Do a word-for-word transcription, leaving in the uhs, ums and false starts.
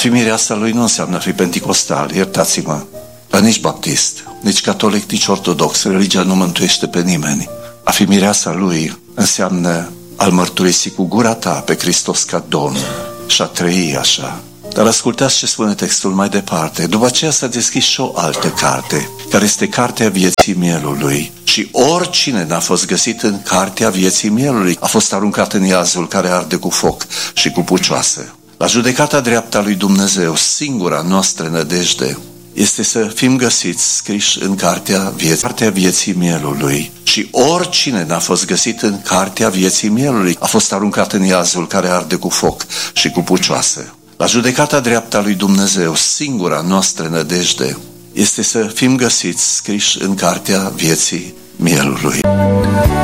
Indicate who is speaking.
Speaker 1: fi mireasa lui nu înseamnă a fi penticostal, iertați-mă, dar nici baptist, nici catolic, nici ortodox. Religia nu mântuiește pe nimeni. A fi mireasa lui înseamnă a-L mărturisi cu gura ta pe Hristos ca Domn și a trăi așa. Dar ascultați ce spune textul mai departe. După aceea s-a deschis și o altă carte, care este cartea vieții mielului. Și oricine n-a fost găsit în cartea vieții mielului a fost aruncat în iazul care arde cu foc și cu pucioasă. La judecata dreaptă a lui Dumnezeu, singura noastră nădejde este să fim găsiți scriși în cartea vieții, cartea vieții mielului. Și oricine n-a fost găsit în cartea vieții mielului a fost aruncat în iazul care arde cu foc și cu pucioasă. La judecata dreaptă a lui Dumnezeu, singura noastră nădejde este să fim găsiți scriși în cartea vieții mielului.